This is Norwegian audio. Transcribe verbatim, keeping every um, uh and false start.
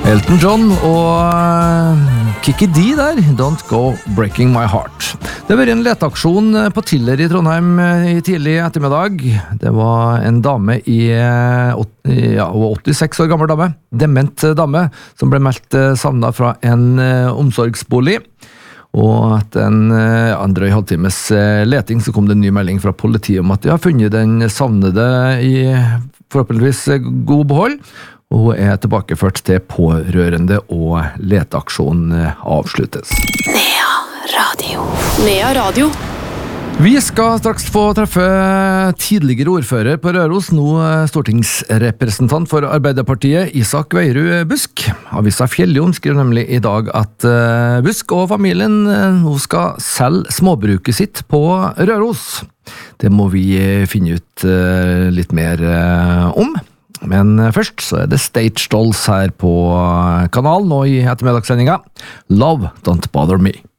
Elton John og Kiki D der, Don't Go Breaking My Heart. Det var en leteaksjon på Tiller i Trondheim i tidlig ettermiddag. Det var en dame i ja, åttiseks år gammel dame, dement dame, som ble meldt savnet fra en omsorgsbolig. Og etter en ja, en drøy halvtimes leting så kom det en ny melding fra politiet om at de har funnet den savnede i forhåpentligvis god behold. Og hun er tilbakeført til pårørende, og leteaksjonen avsluttes. Nea Radio. Nea Radio. Vi skal straks få treffe tidligere ordfører på Røros, nå stortingsrepresentant for Arbeiderpartiet, Isak Veierud Busk. Avisa Fjelljom skriver nemlig i dag at Busk og familien nå skal selge småbruket sitt på Røros. Det må vi finne ut litt mer om. Men først så er det Stage Dolls her på kanalen nå i ettermiddagssendinga. Love Don't Bother Me.